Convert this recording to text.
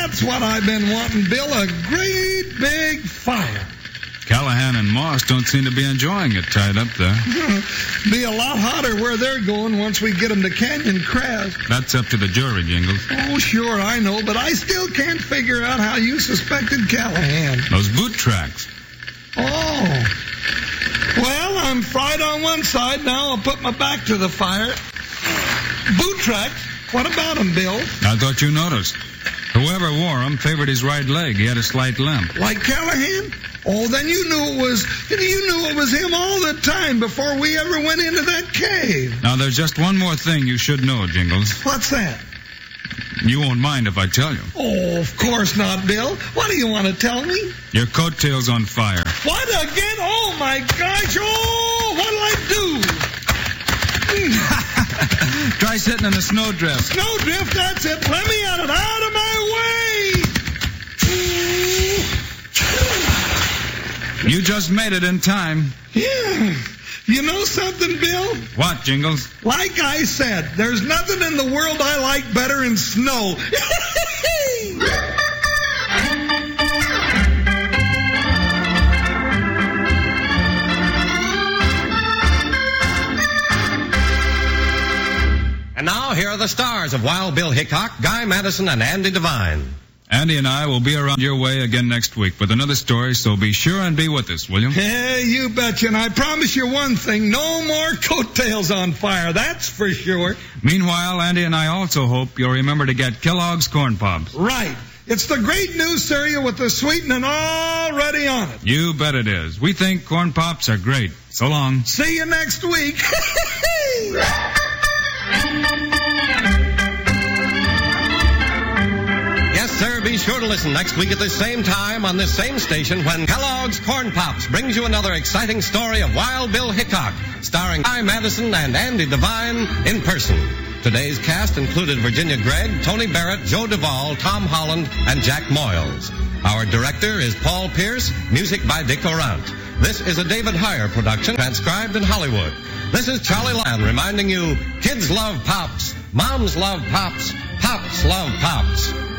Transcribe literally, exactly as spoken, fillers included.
That's what I've been wanting, Bill, a great big fire. Callahan and Moss don't seem to be enjoying it tied up there. Be a lot hotter where they're going once we get them to Canyon Crest. That's up to the jury, Jingles. Oh, sure, I know, but I still can't figure out how you suspected Callahan. Those boot tracks. Oh. Well, I'm fried on one side. Now I'll put my back to the fire. Boot tracks? What about them, Bill? I thought you noticed. Whoever wore them favored his right leg. He had a slight limp. Like Callahan? Oh, then you knew it was you knew it was him all the time before we ever went into that cave. Now, there's just one more thing you should know, Jingles. What's that? You won't mind if I tell you. Oh, of course not, Bill. What do you want to tell me? Your coattail's on fire. What again? Oh, my gosh. Oh, what'll I do? Try sitting in a snowdrift. Snowdrift, that's it. Let me out of out of my way. You just made it in time. Yeah. You know something, Bill? What, Jingles? Like I said, there's nothing in the world I like better than snow. And now, here are the stars of Wild Bill Hickok, Guy Madison, and Andy Devine. Andy and I will be around your way again next week with another story, so be sure and be with us, will you? Hey, you betcha. And I promise you one thing, no more coattails on fire, that's for sure. Meanwhile, Andy and I also hope you'll remember to get Kellogg's Corn Pops. Right. It's the great new cereal with the sweetening already on it. You bet it is. We think Corn Pops are great. So long. See you next week. Yes, sir, be sure to listen next week at the same time on this same station when Kellogg's Corn Pops brings you another exciting story of Wild Bill Hickok, starring Guy Madison and Andy Devine in person. Today's cast included Virginia Gregg, Tony Barrett, Joe Duvall, Tom Holland, and Jack Moyles. Our director is Paul Pierce, music by Dick Orant. This is a David Heyer production, transcribed in Hollywood. This is Charlie Land reminding you, kids love Pops, moms love Pops, Pops love Pops.